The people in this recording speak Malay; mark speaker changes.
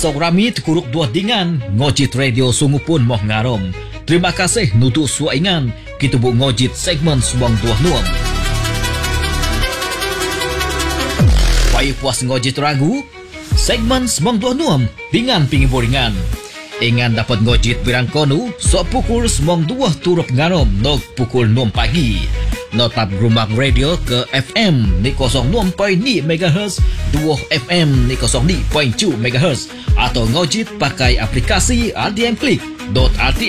Speaker 1: Pasok ramit kuruk dua dingan ngojit radio sungupun moh ngarom. Terima kasih nutu suaingan kita bu ngojit segmen suang dua nuam. Pai puas ngojit ragu segmen suang dua nuam dengan pingiboringan. Ingan dapat ngojit birang konu so pukul suang dua turut ngarom nog pukul 6 pagi. Notap gerumbang radio ke FM ni 06.2 MHz, 2 FM ni 02.2 MHz atau ngojit pakai aplikasi RTM Click.rtm